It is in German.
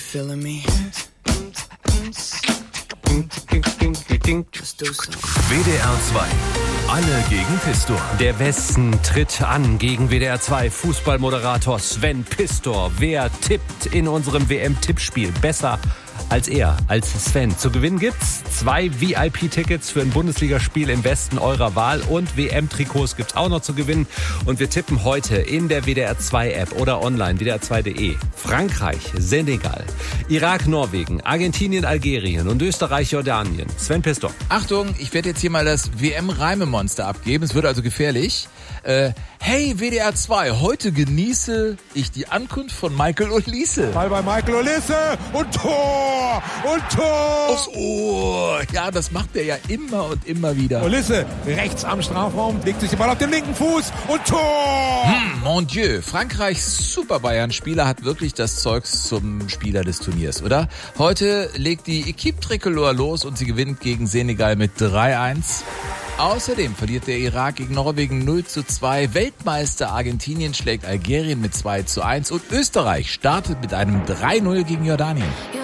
feeling me? WDR 2. Alle gegen Pistor. Der Westen tritt an gegen WDR 2 Fußballmoderator Sven Pistor. Wer tippt in unserem WM-Tippspiel besser als er, als Sven? Zu gewinnen gibt's 2 VIP-Tickets für ein Bundesligaspiel im Westen eurer Wahl und WM-Trikots gibt's auch noch zu gewinnen. Und wir tippen heute in der WDR 2-App oder online, WDR2.de. Frankreich, Senegal, Irak, Norwegen, Argentinien, Algerien und Österreich, Jordanien. Sven Pistor. Achtung, ich werde jetzt hier mal das WM-Reimemonster abgeben. Es wird also gefährlich. Hey WDR 2, heute genieße ich die Ankunft von Michael Olise. Ball bei Michael Olise und Tor! Und Tor! Aufs Ohr. Ja, das macht er ja immer und immer wieder. Olise rechts am Strafraum, legt sich den Ball auf den linken Fuß und Tor! Mon Dieu, Frankreichs Super-Bayern-Spieler hat wirklich das Zeugs zum Spieler des Turniers, oder? Heute legt die Equipe Tricolore los und sie gewinnt gegen Senegal mit 3-1. Außerdem verliert der Irak gegen Norwegen 0-2. Weltmeister Argentinien schlägt Algerien mit 2-1 und Österreich startet mit einem 3-0 gegen Jordanien.